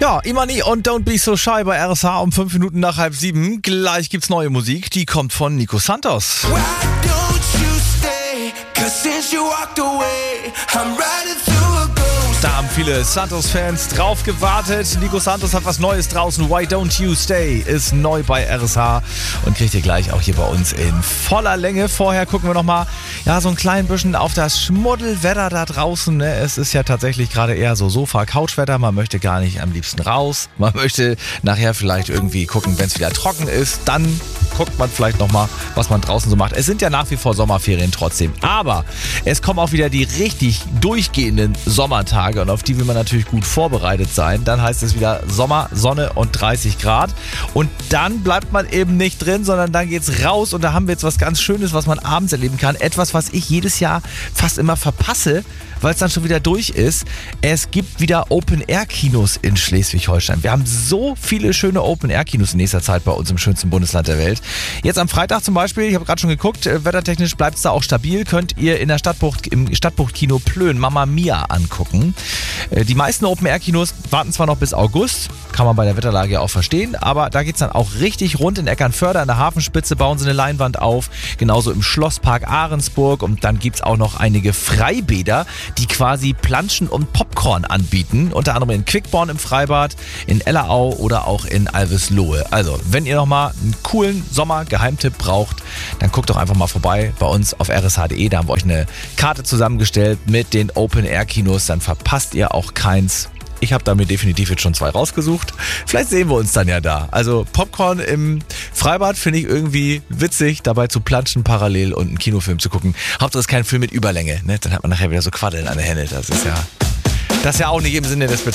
Ja, Imani und Don't Be So Shy bei RSH um 5 Minuten nach 6:30. Gleich gibt's neue Musik, die kommt von Nico Santos. Why don't you stay? 'Cause since you walked away, I'm riding through a ghost. Da haben viele Santos-Fans drauf gewartet. Nico Santos hat was Neues draußen. Why Don't You Stay ist neu bei RSH und kriegt ihr gleich auch hier bei uns in voller Länge. Vorher gucken wir nochmal, so ein klein bisschen auf das Schmuddelwetter da draußen. Ne? Es ist ja tatsächlich gerade eher so Sofa-Couch-Wetter. Man möchte gar nicht am liebsten raus. Man möchte nachher vielleicht irgendwie gucken, wenn es wieder trocken ist. Dann guckt man vielleicht nochmal, was man draußen so macht. Es sind ja nach wie vor Sommerferien trotzdem. Aber es kommen auch wieder die richtig durchgehenden Sommertage und auf die will man natürlich gut vorbereitet sein. Dann heißt es wieder Sommer, Sonne und 30 Grad. Und dann bleibt man eben nicht drin, sondern dann geht's raus und da haben wir jetzt was ganz Schönes, was man abends erleben kann. Etwas, was ich jedes Jahr fast immer verpasse, weil es dann schon wieder durch ist. Es gibt wieder Open-Air-Kinos in Schleswig-Holstein. Wir haben so viele schöne Open-Air-Kinos in nächster Zeit bei uns im schönsten Bundesland der Welt. Jetzt am Freitag zum Beispiel, ich habe gerade schon geguckt, wettertechnisch bleibt es da auch stabil, könnt ihr in der Stadtbucht, im Stadtbucht-Kino Plön Mamma Mia angucken. Die meisten Open-Air-Kinos warten zwar noch bis August, kann man bei der Wetterlage ja auch verstehen, aber da geht es dann auch richtig rund. In Eckernförde an der Hafenspitze bauen sie eine Leinwand auf, genauso im Schlosspark Ahrensburg und dann gibt es auch noch einige Freibäder, die quasi Planschen und Popcorn anbieten, unter anderem in Quickborn im Freibad, in Ellerau oder auch in Alveslohe. Also, wenn ihr nochmal einen coolen Sommer-Geheimtipp braucht, dann guckt doch einfach mal vorbei bei uns auf rsh.de, da haben wir euch eine Karte zusammengestellt mit den Open-Air-Kinos, dann verpasst ihr auch keins. Ich habe da mir definitiv jetzt schon 2 rausgesucht. Vielleicht sehen wir uns dann ja da. Also Popcorn im Freibad finde ich irgendwie witzig, dabei zu planschen parallel und einen Kinofilm zu gucken. Hauptsache es ist kein Film mit Überlänge, ne? Dann hat man nachher wieder so Quaddeln an der Hände. Das ist ja auch nicht im Sinne des